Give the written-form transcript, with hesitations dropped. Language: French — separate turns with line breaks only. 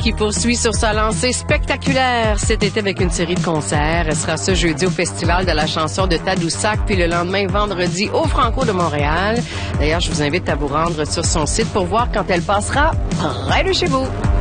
qui poursuit sur sa lancée spectaculaire cet été avec une série de concerts. Elle sera ce jeudi au Festival de la chanson de Tadoussac, puis le lendemain, vendredi, au Franco de Montréal. D'ailleurs, je vous invite à vous rendre sur son site pour voir quand elle passera près de chez vous.